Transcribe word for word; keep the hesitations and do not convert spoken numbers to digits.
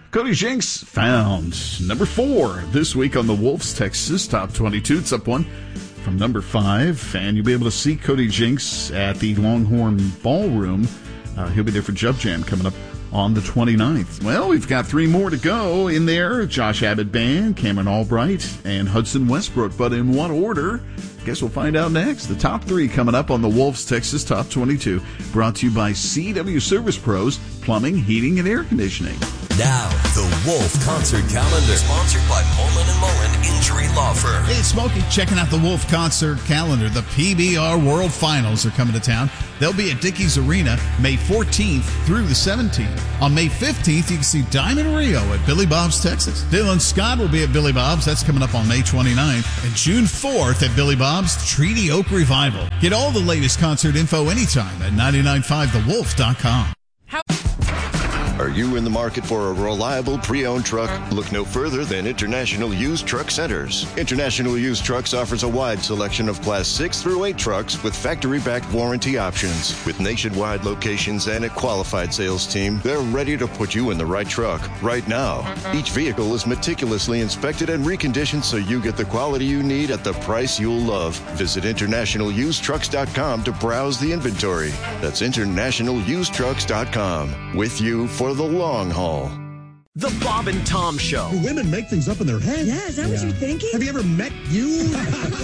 Cody Jinks found number four this week on the Wolves Texas Top twenty-two. It's up one from number five, and you'll be able to see Cody Jinks at the Longhorn Ballroom. Uh, he'll be there for Jub Jam coming up on the twenty-ninth. Well, we've got three more to go in there. Josh Abbott Band, Cameron Albright, and Hudson Westbrook. But in what order? I guess we'll find out next. The top three coming up on the Wolves Texas Top twenty-two. Brought to you by C W Service Pros, Plumbing, Heating, and Air Conditioning. Now, the Wolf Concert Calendar, sponsored by Mullen and Mullen Injury Law Firm. Hey, it's Smokey checking out the Wolf Concert Calendar. The P B R World Finals are coming to town. They'll be at Dickies Arena May fourteenth through the seventeenth. On May fifteenth, you can see Diamond Rio at Billy Bob's, Texas. Dylan Scott will be at Billy Bob's. That's coming up on May twenty-ninth. And June fourth at Billy Bob's, Treaty Oak Revival. Get all the latest concert info anytime at nine nine five the wolf dot com. How- Are you in the market for a reliable pre-owned truck? Look no further than International Used Truck Centers. International Used Trucks offers a wide selection of Class six through eight trucks with factory-backed warranty options. With nationwide locations and a qualified sales team, they're ready to put you in the right truck right now. Each vehicle is meticulously inspected and reconditioned so you get the quality you need at the price you'll love. Visit international used trucks dot com to browse the inventory. That's international used trucks dot com. With you for the long haul. The Bob and Tom Show. Do women make things up in their head? Yeah, is that yeah. what you're thinking? Have you ever met you?